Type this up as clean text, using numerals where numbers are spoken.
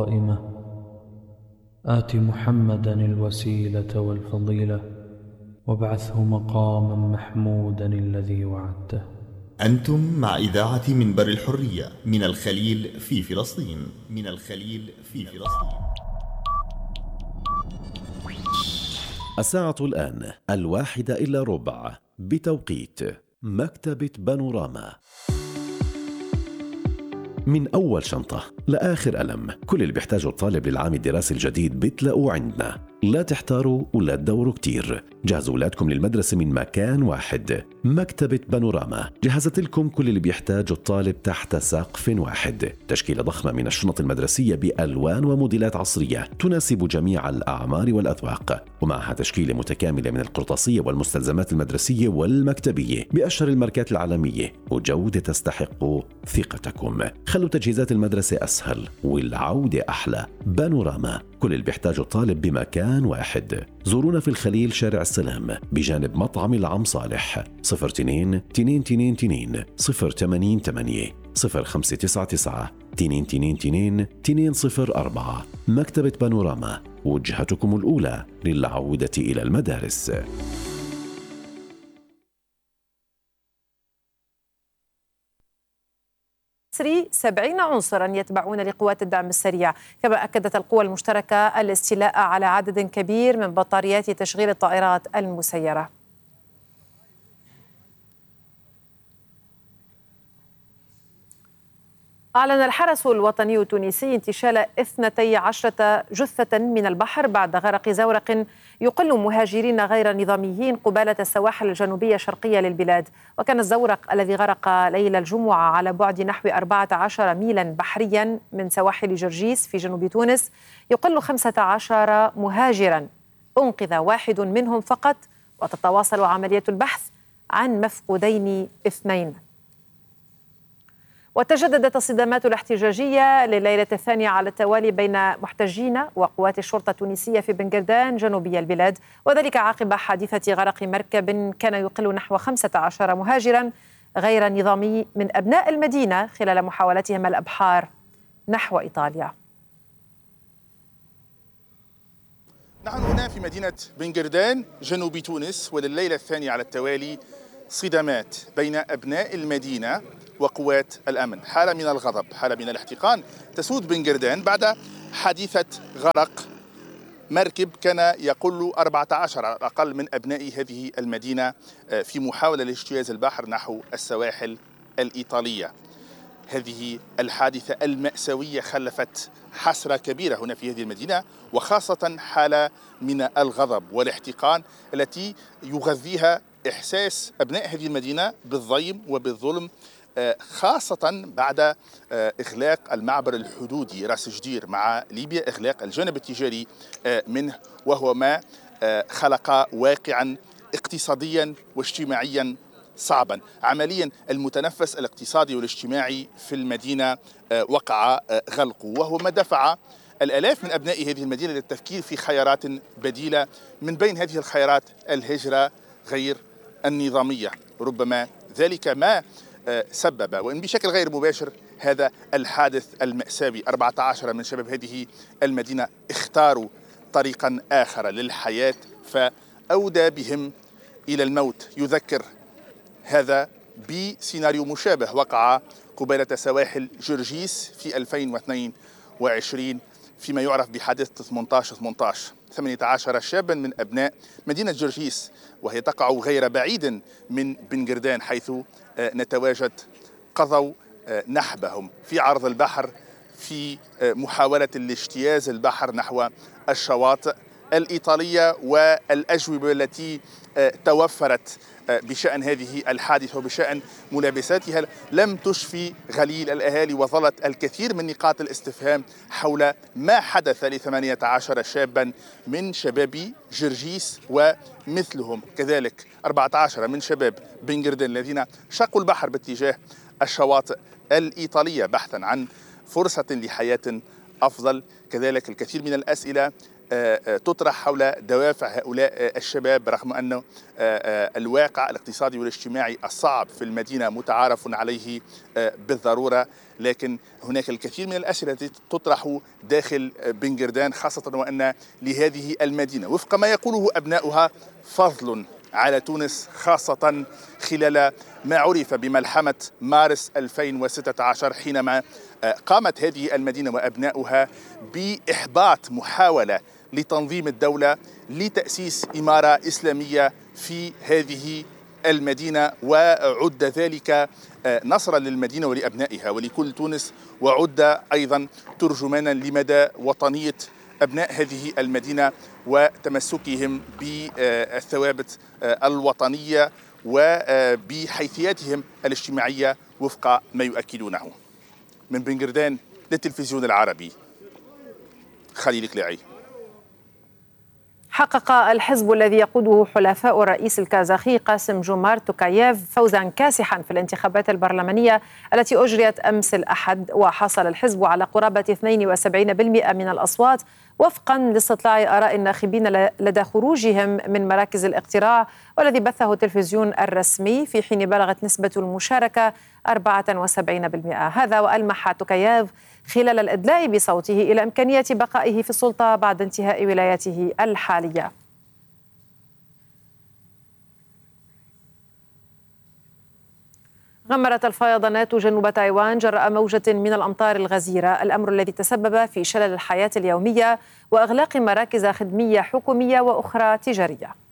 قائمة آت محمدا الوسيلة والفضيلة وابعثه مقاما محمودا الذي وعدته. أنتم مع إذاعة منبر الحرية من الخليل في فلسطين. الساعة الآن 1:01 بتوقيت مكتبة بانوراما. من أول شنطة لآخر قلم، كل اللي بيحتاجه الطالب للعام الدراسي الجديد بتلاقوه عندنا. لا تحتاروا ولا تدوروا كتير، جهزوا أولادكم للمدرسة من مكان واحد. مكتبة بانوراما جهزت لكم كل اللي بيحتاجه الطالب تحت سقف واحد. تشكيلة ضخمة من الشنط المدرسية بألوان وموديلات عصرية تناسب جميع الأعمار والأذواق، ومعها تشكيلة متكاملة من القرطاسية والمستلزمات المدرسية والمكتبية بأشهر الماركات العالمية، وجودة تستحق ثقتكم. خلوا تجهيزات المدرسة أسهل والعودة أحلى. بانوراما، كل اللي بيحتاجه الطالب بمكان واحد. زورونا في الخليل شارع السلام بجانب مطعم العم صالح. 02 222 088 0599 222 204. مكتبة بانوراما، وجهتكم الأولى للعودة إلى المدارس. 70 عنصرا يتبعون لقوات الدعم السريع. كما أكدت القوى المشتركة الاستيلاء على عدد كبير من بطاريات تشغيل الطائرات المسيرة. أعلن الحرس الوطني التونسي انتشال 12 جثة من البحر بعد غرق زورق يقل مهاجرين غير نظاميين قبالة السواحل الجنوبية الشرقية للبلاد. وكان الزورق الذي غرق ليلة الجمعة على بعد نحو 14 ميلا بحريا من سواحل جرجيس في جنوب تونس يقل 15 مهاجرا. أنقذ واحد منهم فقط، وتتواصل عملية البحث عن مفقودين 2. وتجددت الصدامات الاحتجاجية لليلة الثانية على التوالي بين محتجين وقوات الشرطة التونسية في بنغردان جنوبي البلاد، وذلك عقب حادثة غرق مركب كان يقل نحو 15 مهاجرا غير نظامي من أبناء المدينة خلال محاولتهم الأبحار نحو إيطاليا. نحن هنا في مدينة بنغردان جنوب تونس، ولليلة الثانية على التوالي صدامات بين أبناء المدينة وقوات الأمن. حالة من الغضب، حالة من الاحتقان تسود بنغردان بعد حادثة غرق مركب كان يقل 14 على الأقل من أبناء هذه المدينة في محاولة لاجتياز البحر نحو السواحل الإيطالية. هذه الحادثة المأساوية خلفت حسرة كبيرة هنا في هذه المدينة، وخاصة حالة من الغضب والاحتقان التي يغذيها إحساس أبناء هذه المدينة بالضيم وبالظلم، خاصة بعد إغلاق المعبر الحدودي راس جدير مع ليبيا، إغلاق الجانب التجاري منه، وهو ما خلق واقعا اقتصاديا واجتماعيا صعبا. عمليا المتنفس الاقتصادي والاجتماعي في المدينة وقع غلقه، وهو ما دفع الآلاف من أبناء هذه المدينة للتفكير في خيارات بديلة، من بين هذه الخيارات الهجرة غير النظامية. ربما ذلك ما سبب وإن بشكل غير مباشر هذا الحادث المأساوي. 14 من شباب هذه المدينة اختاروا طريقا آخر للحياة فأودى بهم إلى الموت. يذكر هذا بسيناريو مشابه وقع قبالة سواحل جرجيس في 2022 فيما يعرف بحادثة 18. 18 شابا من أبناء مدينة جرجيس، وهي تقع غير بعيد من بنغردان حيث نتواجد، قضوا نحبهم في عرض البحر في محاولة لاجتياز البحر نحو الشواطئ الإيطالية، والأجوبة التي توفرت بشأن هذه الحادثة وبشأن ملابساتها لم تشفي غليل الأهالي، وظلت الكثير من نقاط الاستفهام حول ما حدث ل18 شابا من شباب جرجيس، ومثلهم كذلك 14 من شباب بنغردان الذين شقوا البحر باتجاه الشواطئ الإيطالية بحثا عن فرصة لحياة أفضل. كذلك الكثير من الأسئلة تطرح حول دوافع هؤلاء الشباب، رغم أن الواقع الاقتصادي والاجتماعي الصعب في المدينة متعارف عليه بالضرورة، لكن هناك الكثير من الأسئلة التي تطرح داخل بن جردان، خاصة وأن لهذه المدينة وفق ما يقوله أبناؤها فضل على تونس، خاصة خلال ما عرف بملحمة مارس 2016 حينما قامت هذه المدينة وأبناؤها بإحباط محاولة لتنظيم الدولة لتأسيس إمارة إسلامية في هذه المدينة، وعد ذلك نصرا للمدينة ولأبنائها ولكل تونس، وعد أيضا ترجمانا لمدى وطنية أبناء هذه المدينة وتمسكهم بالثوابت الوطنية وبحيثياتهم الاجتماعية وفق ما يؤكدونه. من بن جردان للتلفزيون العربي، خليل كلاعي. حقق الحزب الذي يقوده حلفاء الرئيس الكازاخي قاسم جومارت توكاييف فوزا كاسحا في الانتخابات البرلمانية التي أجريت أمس الأحد، وحصل الحزب على قرابة 72% من الأصوات وفقا لاستطلاع آراء الناخبين لدى خروجهم من مراكز الاقتراع، والذي بثه التلفزيون الرسمي، في حين بلغت نسبة المشاركة 74%. هذا وألمح توكاييف خلال الإدلاء بصوته إلى إمكانية بقائه في السلطة بعد انتهاء ولايته الحالية. غمرت الفيضانات جنوب تايوان جراء موجة من الأمطار الغزيرة، الأمر الذي تسبب في شلل الحياة اليومية وإغلاق مراكز خدمية حكومية وأخرى تجارية.